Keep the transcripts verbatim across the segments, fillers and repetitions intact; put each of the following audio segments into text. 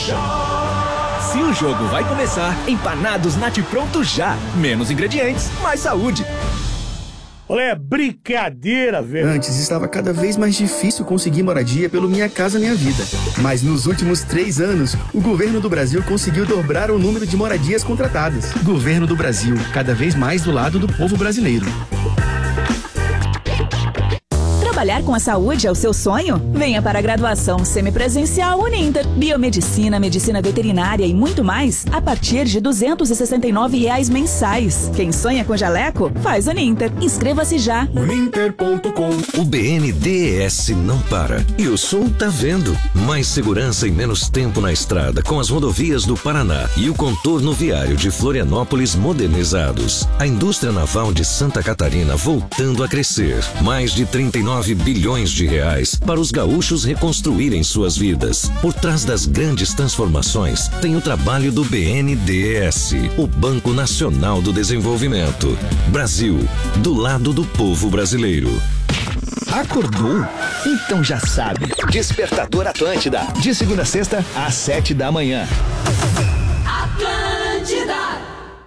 Se o jogo vai começar, empanados Nat Pronto já. Menos ingredientes, mais saúde. Olha, é brincadeira, velho. Antes estava cada vez mais difícil conseguir moradia pelo Minha Casa Minha Vida. Mas nos últimos três anos, o governo do Brasil conseguiu dobrar o número de moradias contratadas. Governo do Brasil, cada vez mais do lado do povo brasileiro. Trabalhar com a saúde é o seu sonho? Venha para a graduação semipresencial Uninter. Biomedicina, medicina veterinária e muito mais a partir de duzentos e sessenta e nove reais mensais. Quem sonha com jaleco, faz Uninter. Inscreva-se já. uninter ponto com. O B N D E S não para. E o Sul tá vendo. Mais segurança e menos tempo na estrada com as rodovias do Paraná e o contorno viário de Florianópolis modernizados. A indústria naval de Santa Catarina voltando a crescer. Mais de trinta e nove bilhões de reais para os gaúchos reconstruírem suas vidas. Por trás das grandes transformações tem o trabalho do B N D E S, o Banco Nacional do Desenvolvimento. Brasil, do lado do povo brasileiro. Acordou? Então já sabe. Despertador Atlântida, de segunda a sexta, às sete da manhã. Atlântida.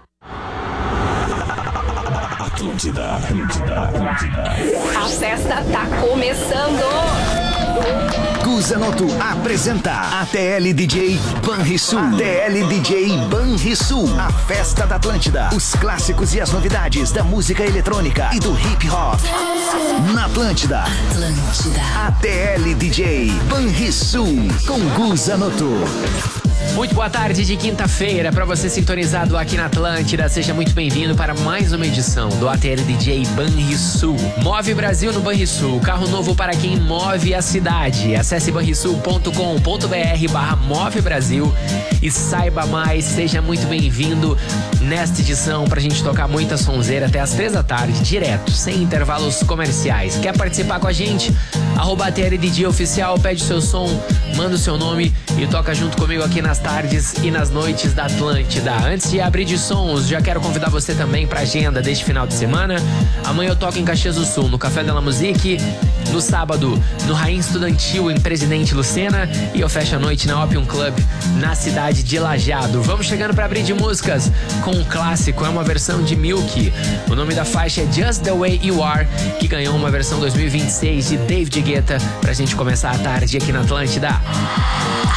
Atlântida, Atlântida, Atlântida. A festa tá começando. Guzanoto apresenta A T L D J Banrisul. A T L D J Banrisul, a festa da Atlântida. Os clássicos e as novidades da música eletrônica e do hip hop. Na Atlântida. Atlântida. A T L D J Banrisul com Guzanoto. Muito boa tarde de quinta-feira para você sintonizado aqui na Atlântida. Seja muito bem-vindo para mais uma edição do A T L D J Banrisul. Move Brasil no Banrisul, carro novo para quem move a cidade. Acesse banrisul ponto com ponto br barra Move Brasil e saiba mais. Seja muito bem-vindo nesta edição pra gente tocar muita sonzeira até as três da tarde, direto, sem intervalos comerciais. Quer participar com a gente? Arroba A T L D J Oficial, pede o seu som, manda o seu nome e toca junto comigo aqui nas tardes e nas noites da Atlântida. Antes de abrir de sons, já quero convidar você também pra agenda deste final de semana. Amanhã eu toco em Caxias do Sul, no Café de la Musique. No sábado, no Rainha Estudantil, em Presidente Lucena. E eu fecho a noite na Opium Club, na cidade de Lajeado. Vamos chegando pra abrir de músicas com um clássico, é uma versão de Milk. O nome da faixa é Just The Way You Are, que ganhou uma versão dois mil e vinte e seis de David Guetta, pra gente começar a tarde aqui na Atlântida.